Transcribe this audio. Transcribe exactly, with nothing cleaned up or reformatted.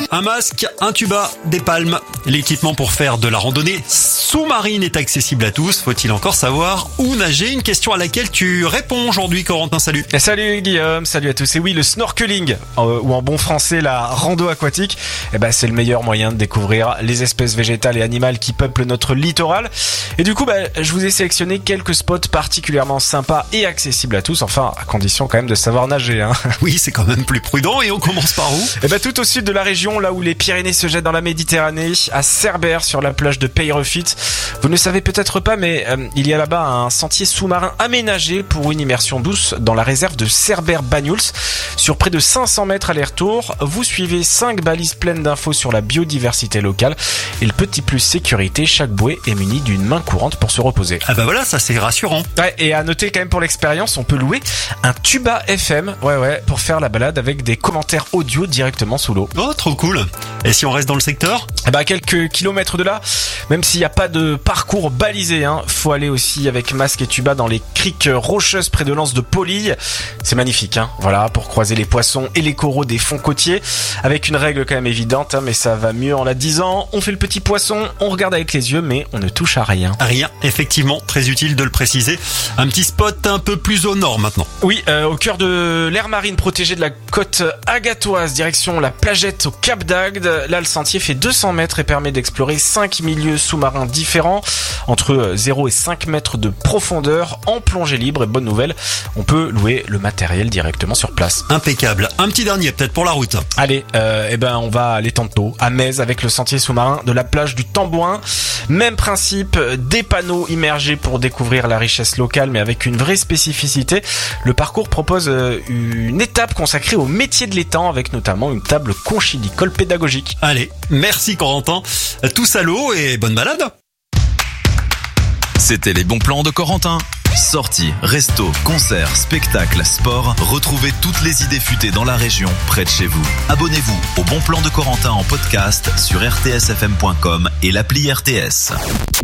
Un masque, un tuba, des palmes. L'équipement pour faire de la randonnée sous-marine est accessible à tous. Faut-il encore savoir où nager? Une question à laquelle tu réponds aujourd'hui, Corentin. Salut. Et salut Guillaume, salut à tous. Et oui, le snorkeling, euh, ou en bon français la rando aquatique, eh ben, c'est le meilleur moyen de découvrir les espèces végétales et animales qui peuplent notre littoral. Et du coup, bah, je vous ai sélectionné quelques spots particulièrement sympas et accessibles à tous, enfin à condition quand même de savoir nager. Hein. Oui, c'est quand même plus prudent. Et on commence par où? Eh ben, tout au sud de la région, là où les Pyrénées se jettent dans la Méditerranée, à Cerbère, sur la plage de Peyrefit. Vous ne le savez peut-être pas, mais euh, il y a là-bas un sentier sous-marin aménagé pour une immersion douce dans la réserve de Cerbère-Banyuls. Sur près de cinq cents mètres aller-retour, vous suivez cinq balises pleines d'infos sur la biodiversité locale. Et le petit plus sécurité, chaque bouée est muni d'une main courante pour se reposer. Ah bah voilà, ça c'est rassurant. Ouais, et à noter quand même pour l'expérience, on peut louer un tuba F M, ouais ouais, pour faire la balade avec des commentaires audio directement sous l'eau. Oh, trop cool. Et si on reste dans le secteur? Eh ben, à quelques kilomètres de là, même s'il n'y a pas de parcours balisé, hein, faut aller aussi avec masque et tuba dans les criques rocheuses près de l'anse de Polille. C'est magnifique, hein, voilà, pour croiser les poissons et les coraux des fonds côtiers, avec une règle quand même évidente, hein, mais ça va mieux en la disant. On fait le petit poisson, on regarde avec les yeux, mais on ne touche à rien. Rien, effectivement, très utile de le préciser. Un petit spot un peu plus au nord maintenant. Oui, euh, au cœur de l'aire marine protégée de la côte agatoise, direction la plagette au Cap d'Agde. Là, le sentier fait deux cents mètres et permet d'explorer cinq milieux sous-marins différents, entre zéro et cinq mètres de profondeur, en plongée libre. Et bonne nouvelle, on peut louer le matériel directement sur place. Impeccable. Un petit dernier peut-être pour la route. Allez, euh, eh ben on va aller tantôt à Metz avec le sentier sous-marin de la plage du Tambouin. Même principe, des panneaux immergés pour découvrir la richesse locale, mais avec une vraie spécificité. Le parcours propose une étape consacrée au métier de l'étang, avec notamment une table conchilicole pédagogique. Allez, merci Corentin. Tous à l'eau et bonne balade. C'était les bons plans de Corentin. Sorties, restos, concerts, spectacles, sport. Retrouvez toutes les idées futées dans la région, près de chez vous. Abonnez-vous au Bon Plan de Corentin en podcast sur r t s f m point com et l'appli R T S.